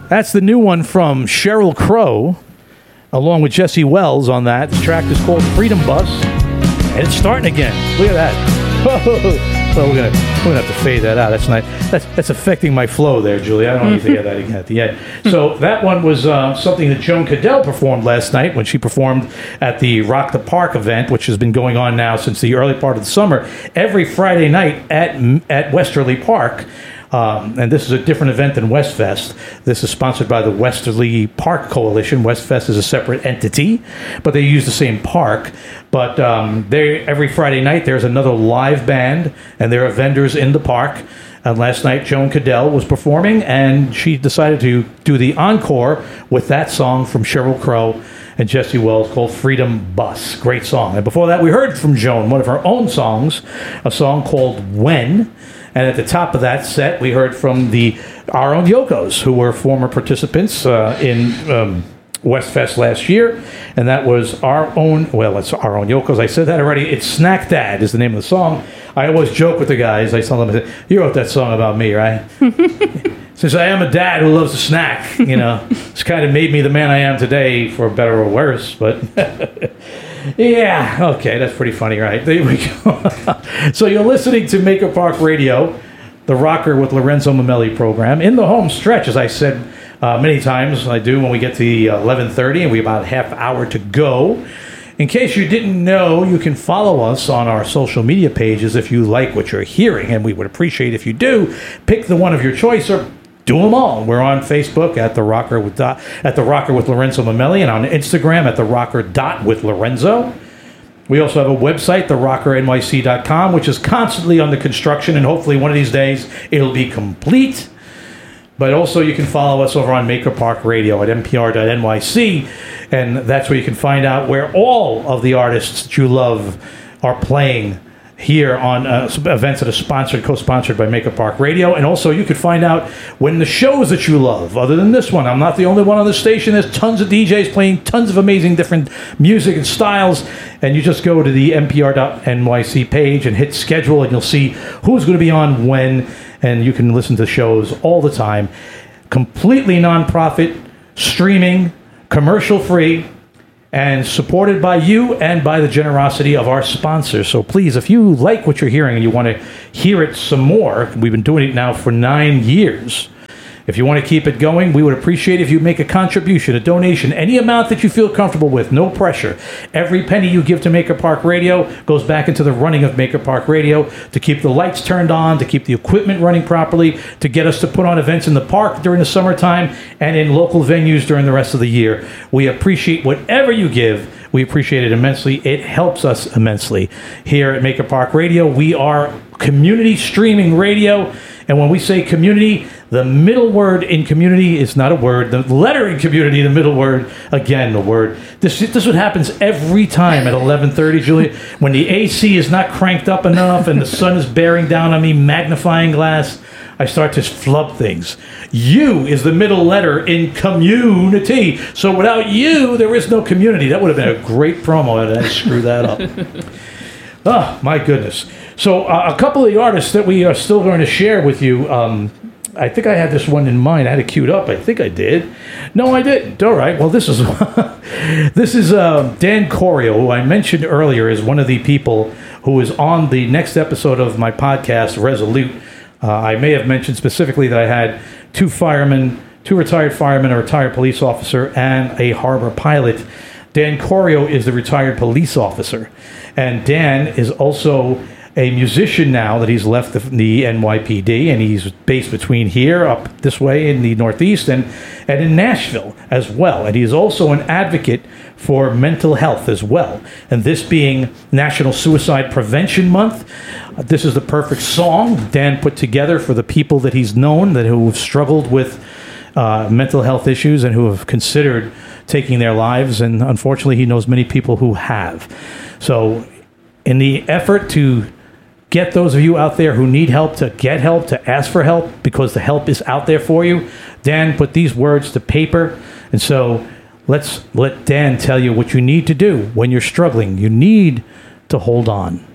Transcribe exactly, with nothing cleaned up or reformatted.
That's the new one from Sheryl Crow, along with Jesse Wells on that. The track is called Freedom Bus, and it's starting again. Look at that. Well, we're gonna we're gonna have to fade that out. That's not that's that's affecting my flow there, Julie. I don't need to get that again at the end. So that one was uh, something that Joan Cadell performed last night when she performed at the Rock the Park event, which has been going on now since the early part of the summer. Every Friday night at at Westerly Park. Um, and this is a different event than Westfest. This is sponsored by the Westerly Park Coalition. Westfest is a separate entity, but they use the same park. But um, they every Friday night, there's another live band, and there are vendors in the park. And last night, Joan Cadell was performing, and she decided to do the encore with that song from Sheryl Crow and Jesse Wells called Freedom Bus. Great song. And before that, we heard from Joan one of her own songs, a song called When. And at the top of that set, we heard from the our own Yokos, who were former participants uh, in um, Westfest last year. And that was our own, well, it's our own Yokos. I said that already. It's Snack Dad is the name of the song. I always joke with the guys. I tell them, you wrote that song about me, right? Since I am a dad who loves to snack, you know, it's kind of made me the man I am today, for better or worse. But yeah, okay, that's pretty funny, right? There we go. So you're listening to Maker Park Radio, the Rocker with Lorenzo Mamelli program. In the home stretch, as I said uh, many times, I do when we get to the eleven thirty, and we have about a half hour to go. In case you didn't know, you can follow us on our social media pages if you like what you're hearing, and we would appreciate if you do. Pick the one of your choice or do them all. We're on Facebook at the Rocker with dot, at the Rocker with Lorenzo Mamelli, and on Instagram at the Rocker dot with Lorenzo. We also have a website, the rocker N Y C dot com, which is constantly under construction, and hopefully one of these days it'll be complete. But also you can follow us over on Maker Park Radio at N P R dot N Y C, and that's where you can find out where all of the artists that you love are playing here on uh, events that are sponsored, co-sponsored by Maker Park Radio. And also you could find out when the shows that you love, other than this one. I'm not the only one on the station. There's tons of D Js playing tons of amazing different music and styles. And you just go to the N P R dot N Y C page and hit schedule, and you'll see who's going to be on when. And you can listen to shows all the time. Completely nonprofit, streaming, commercial-free, and supported by you and by the generosity of our sponsors. So please, if you like what you're hearing and you want to hear it some more, we've been doing it now for nine years. If you want to keep it going, we would appreciate if you make a contribution, a donation, any amount that you feel comfortable with, no pressure. Every penny you give to Maker Park Radio goes back into the running of Maker Park Radio, to keep the lights turned on, to keep the equipment running properly, to get us to put on events in the park during the summertime and in local venues during the rest of the year. We appreciate whatever you give. We appreciate it immensely. It helps us immensely. Here at Maker Park Radio, we are community streaming radio. And when we say community, the middle word in community is not a word. The letter in community, the middle word, again, the word. This, this is what happens every time at eleven thirty, Julia. When the A C is not cranked up enough and the sun is bearing down on me, magnifying glass, I start to flub things. U is the middle letter in community. So without you, there is no community. That would have been a great promo. I had to screw that up. Oh, my goodness. So uh, a couple of the artists that we are still going to share with you, um, I think I had this one in mind. I had it queued up. I think I did. No, I didn't. All right. Well, this is this is uh, Dan Corio, who I mentioned earlier is one of the people who is on the next episode of my podcast, Resolute. Uh, I may have mentioned specifically that I had two firemen, two retired firemen, a retired police officer, and a harbor pilot. Dan Corio is the retired police officer. And Dan is also a musician now that he's left the, the N Y P D, and he's based between here, up this way in the Northeast, and, and in Nashville as well. And he is also an advocate for mental health as well. And this being National Suicide Prevention Month, uh, this is the perfect song Dan put together for the people that he's known, that who have struggled with uh, mental health issues and who have considered taking their lives. And unfortunately, he knows many people who have. So in the effort to get those of you out there who need help to get help, to ask for help, because the help is out there for you, Dan put these words to paper. And so let's let Dan tell you what you need to do when you're struggling. You need to hold on.